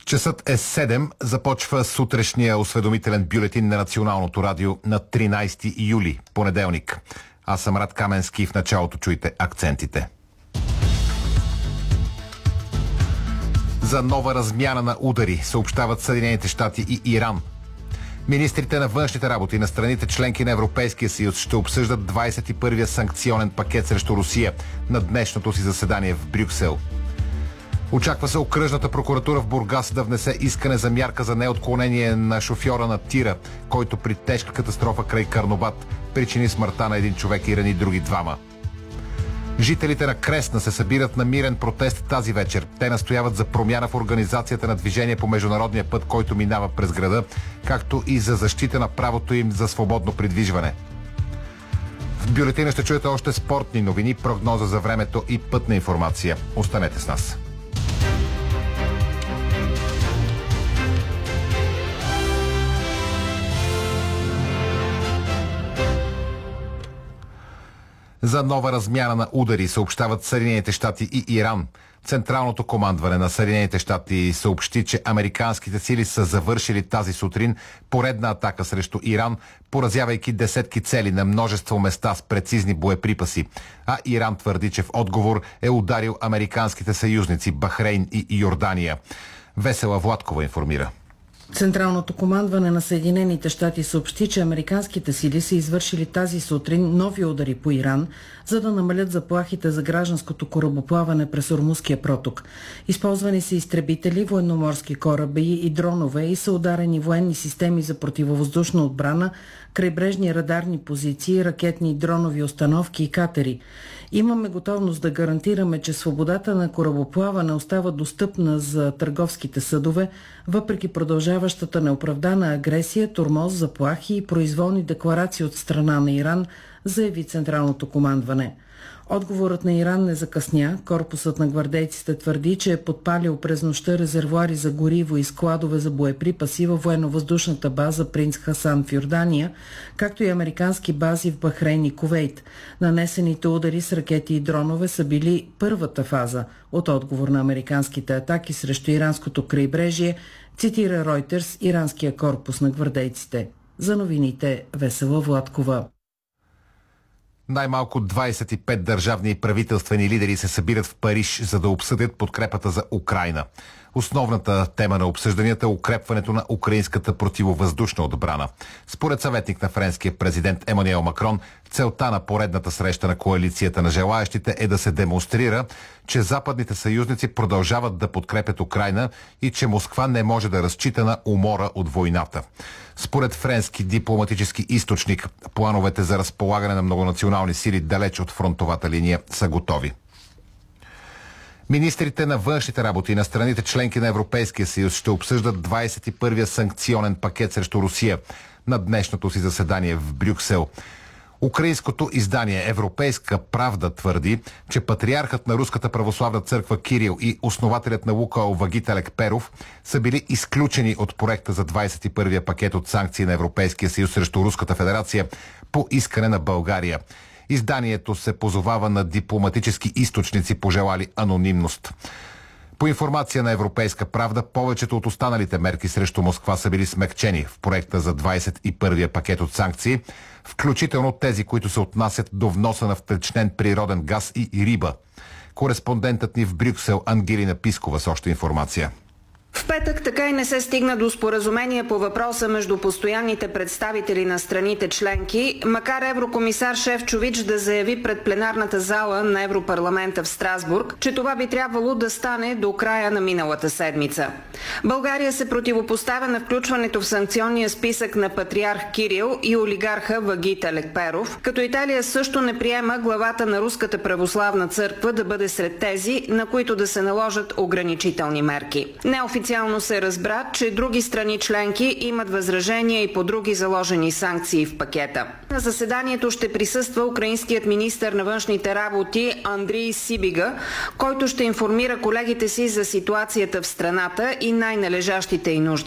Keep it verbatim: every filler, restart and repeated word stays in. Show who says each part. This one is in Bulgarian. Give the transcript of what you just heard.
Speaker 1: Часът е седем. Започва сутрешния осведомителен бюлетин на Националното радио на тринайсети юли, понеделник. Аз съм Рад Каменски. В началото чуйте акцентите. За нова размяна на удари съобщават Съединените щати и Иран. Министрите на външните работи на страните членки на Европейския съюз ще обсъждат двайсет и първия санкционен пакет срещу Русия на днешното си заседание в Брюксел. Очаква се окръжната прокуратура в Бургас да внесе искане за мярка за неотклонение на шофьора на тира, който при тежка катастрофа край Карнобат причини смъртта на един човек и рани други двама. Жителите на Кресна се събират на мирен протест тази вечер. Те настояват за промяна в организацията на движение по международния път, който минава през града, както и за защита на правото им за свободно придвижване. В бюлетина ще чуете още спортни новини, прогноза за времето и пътна информация. Останете с нас. За нова размяна на удари съобщават Съединените щати и Иран. Централното командване на Съединените щати съобщи, че американските сили са завършили тази сутрин поредна атака срещу Иран, поразявайки десетки цели на множество места с прецизни боеприпаси. А Иран твърди, че в отговор е ударил американските съюзници Бахрейн и Йордания. Весела Владкова информира.
Speaker 2: Централното командване на Съединените щати съобщи, че американските сили са извършили тази сутрин нови удари по Иран, за да намалят заплахите за гражданското корабоплаване през Ормузския проток. Използвани са изтребители, военноморски кораби и дронове и са ударени военни системи за противовъздушна отбрана, крайбрежни радарни позиции, ракетни и дронови установки и катери. Имаме готовност да гарантираме, че свободата на корабоплаване остава достъпна за търговските съдове, въпреки продължаващата неоправдана агресия, тормоз, заплахи и произволни декларации от страна на Иран, заяви Централното командване. Отговорът на Иран не закъсня. Корпусът на гвардейците твърди, че е подпалил през нощта резервоари за гориво и складове за боеприпаси във военно-въздушната база Принц Хасан в Йордания, както и американски бази в Бахрейн и Кувейт. Нанесените удари с ракети и дронове са били първата фаза от отговор на американските атаки срещу иранското крайбрежие, цитира Ройтерс, иранския корпус на гвардейците. За новините Весела Владкова.
Speaker 1: Най-малко двайсет и пет държавни и правителствени лидери се събират в Париж, за да обсъдят подкрепата за Украйна. Основната тема на обсъжданията е укрепването на украинската противовъздушна отбрана. Според съветник на френския президент Емануел Макрон, целта на поредната среща на коалицията на желаящите е да се демонстрира, че западните съюзници продължават да подкрепят Украйна и че Москва не може да разчита на умора от войната. Според френски дипломатически източник, плановете за разполагане на многонационални сили далеч от фронтовата линия са готови. Министрите на външните работи на страните членки на Европейския съюз ще обсъждат двайсет и първия санкционен пакет срещу Русия на днешното си заседание в Брюксел. Украинското издание Европейска правда твърди, че патриархът на Руската православна църква Кирил и основателят на Лукойл Вагител Екперов са били изключени от проекта за двайсет и първия пакет от санкции на Европейския съюз срещу Руската федерация по искане на България. Изданието се позовава на дипломатически източници, пожелали анонимност. По информация на Европейска правда, повечето от останалите мерки срещу Москва са били смекчени в проекта за двайсет и първия пакет от санкции, включително тези, които се отнасят до вноса на втечнен природен газ и риба. Кореспондентът ни в Брюксел Ангелина Пискова с още информация.
Speaker 3: В петък така и не се стигна до споразумение по въпроса между постоянните представители на страните членки, макар еврокомисар Шефчович да заяви пред пленарната зала на Европарламента в Страсбург, че това би трябвало да стане до края на миналата седмица. България се противопоставя на включването в санкционния списък на патриарх Кирил и олигарха Вагител Екперов, като Италия също не приема главата на Руската православна църква да бъде сред тези, на които да се наложат ограничителни мерки. Неофициално Официално се разбра, че други страни членки имат възражения и по други заложени санкции в пакета. На заседанието ще присъства украинският министър на външните работи Андрий Сибига, който ще информира колегите си за ситуацията в страната и най-належащите й нужди.